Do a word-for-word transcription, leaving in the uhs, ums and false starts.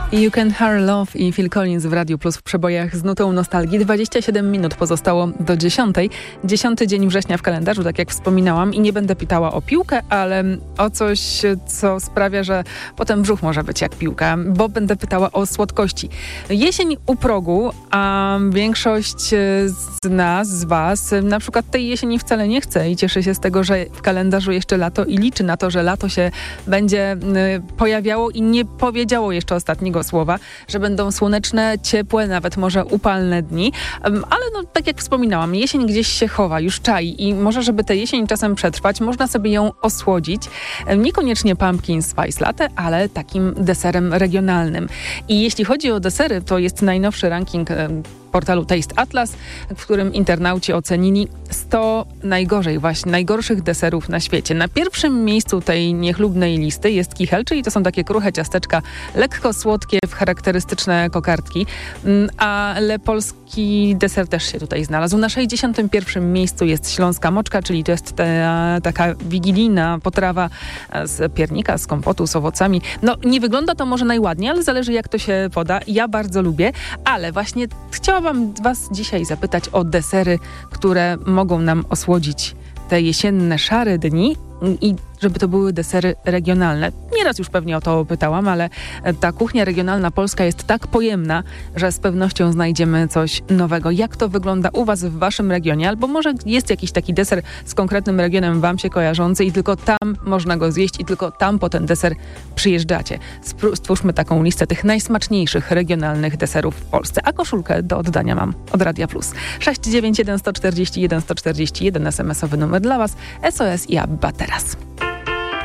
You Can Hear Love i Phil Collins w Radiu Plus w przebojach z nutą nostalgii. dwadzieścia siedem minut pozostało do dziesiątej. Dziesiąty dzień września w kalendarzu, tak jak wspominałam, i nie będę pytała o piłkę, ale o coś, co sprawia, że potem brzuch może być jak piłka, bo będę pytała o słodkości. Jesień u progu, a większość z nas, z was, na przykład tej jesieni wcale nie chce i cieszy się z tego, że w kalendarzu jeszcze lato i liczy na to, że lato się będzie pojawiało i nie powiedziało jeszcze ostatniego słowa, że będą słoneczne, ciepłe, nawet może upalne dni, ale no, tak jak wspominałam, jesień gdzieś się chowa, już czai i może, żeby tę jesień czasem przetrwać, można sobie ją osłodzić, niekoniecznie pumpkin spice latte, ale takim deserem regionalnym. I jeśli chodzi o desery, to jest najnowszy ranking portalu Taste Atlas, w którym internauci ocenili sto najgorzej właśnie, najgorszych deserów na świecie. Na pierwszym miejscu tej niechlubnej listy jest kichel, czyli to są takie kruche ciasteczka, lekko słodkie, w charakterystyczne kokardki, ale polski deser też się tutaj znalazł. Na sześćdziesiątym pierwszym miejscu jest śląska moczka, czyli to jest ta, taka wigilijna potrawa z piernika, z kompotu, z owocami. No nie wygląda to może najładniej, ale zależy jak to się poda. Ja bardzo lubię, ale właśnie chciałabym was dzisiaj zapytać o desery, które mogą nam osłodzić te jesienne, szare dni i żeby to były desery regionalne. Nieraz już pewnie o to pytałam, ale ta kuchnia regionalna polska jest tak pojemna, że z pewnością znajdziemy coś nowego. Jak to wygląda u was w waszym regionie? Albo może jest jakiś taki deser z konkretnym regionem wam się kojarzący i tylko tam można go zjeść i tylko tam po ten deser przyjeżdżacie. Stwórzmy taką listę tych najsmaczniejszych regionalnych deserów w Polsce. A koszulkę do oddania mam od Radia Plus. sześć dziewięć jeden, sto czterdzieści jeden, sto czterdzieści jeden es em esowy numer dla was. S O S i Abba teraz.